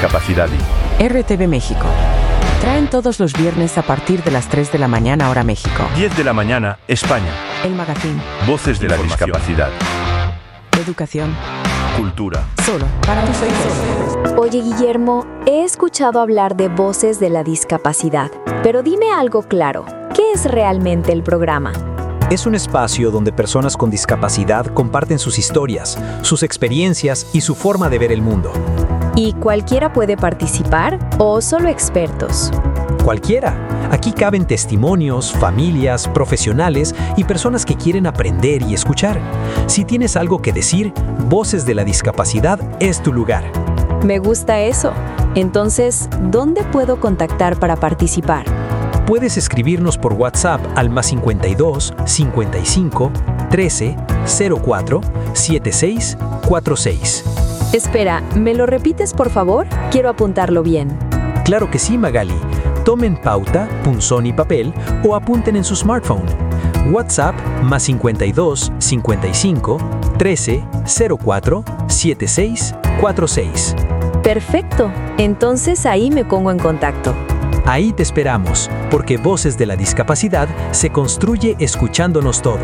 discapacidad y RTV México. Traen todos los viernes a partir de las 3 de la mañana hora México. 10 de la mañana, España. El magazine. Voces de la discapacidad. Educación. Cultura. Solo para tus oídos. Oye, Guillermo, he escuchado hablar de Voces de la Discapacidad, pero dime algo claro. ¿Qué es realmente el programa? Es un espacio donde personas con discapacidad comparten sus historias, sus experiencias y su forma de ver el mundo. ¿Y cualquiera puede participar o solo expertos? Cualquiera. Aquí caben testimonios, familias, profesionales y personas que quieren aprender y escuchar. Si tienes algo que decir, Voces de la Discapacidad es tu lugar. Me gusta eso. Entonces, ¿dónde puedo contactar para participar? Puedes escribirnos por WhatsApp al +52 55 13 04 76 46. Espera, ¿me lo repites por favor? Quiero apuntarlo bien. Claro que sí, Magali. Tomen pauta, punzón y papel o apunten en su smartphone. WhatsApp +52 55 13 04 76 46. Perfecto. Entonces ahí me pongo en contacto. Ahí te esperamos, porque Voces de la Discapacidad se construye escuchándonos todos.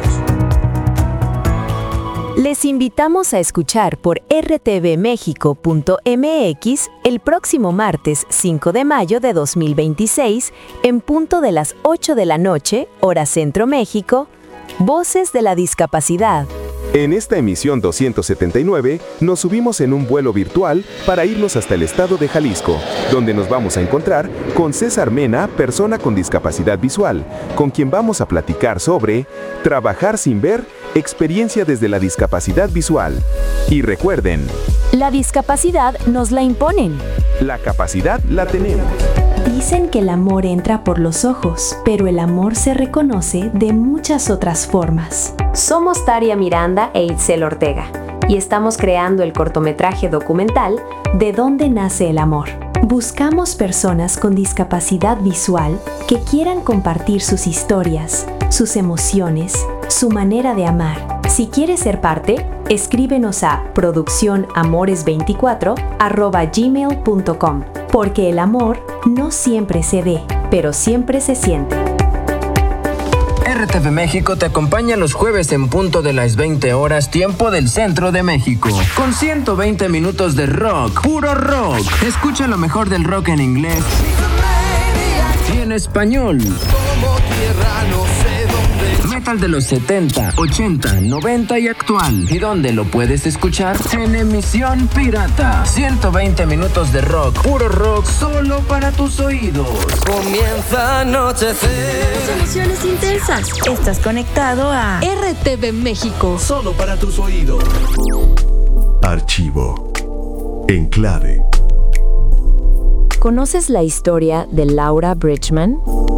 Les invitamos a escuchar por rtvmexico.mx el próximo martes 5 de mayo de 2026, en punto de las 8 de la noche, hora Centro México, Voces de la Discapacidad. En esta emisión 279, nos subimos en un vuelo virtual para irnos hasta el estado de Jalisco, donde nos vamos a encontrar con César Mena, persona con discapacidad visual, con quien vamos a platicar sobre trabajar sin ver, experiencia desde la discapacidad visual. Y recuerden, La discapacidad nos la imponen. la capacidad la tenemos. Dicen que el amor entra por los ojos, pero el amor se reconoce de muchas otras formas. Somos Taria Miranda e Itzel Ortega, y estamos creando el cortometraje documental ¿De dónde nace el amor? Buscamos personas con discapacidad visual que quieran compartir sus historias, sus emociones, su manera de amar. Si quieres ser parte, escríbenos a produccionamores24@gmail.com, porque el amor no siempre se ve, pero siempre se siente. RTV México te acompaña los jueves en punto de las 20 horas, tiempo del centro de México. Con 120 minutos de rock, puro rock. Escucha lo mejor del rock en inglés y en español. Metal de los 70, 80, 90 y actual. ¿Y dónde lo puedes escuchar? En emisión pirata. 120 minutos de rock, puro rock, solo para tus oídos. Comienza a anochecer. Emociones intensas. Estás conectado a RTV México. Solo para tus oídos. Archivo. Enclave. ¿Conoces la historia de Laura Bridgman?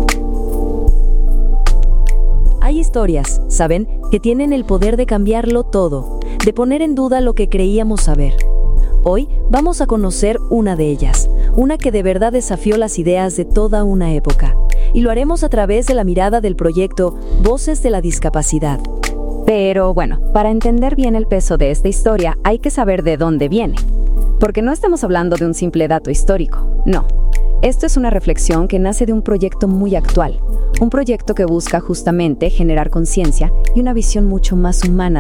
Hay historias, ¿saben?, que tienen el poder de cambiarlo todo, de poner en duda lo que creíamos saber. Hoy vamos a conocer una de ellas, una que de verdad desafió las ideas de toda una época. Y lo haremos a través de la mirada del proyecto Voces de la Discapacidad. Pero bueno, para entender bien el peso de esta historia hay que saber de dónde viene. Porque no estamos hablando de un simple dato histórico, no. Esto es una reflexión que nace de un proyecto muy actual, un proyecto que busca justamente generar conciencia y una visión mucho más humana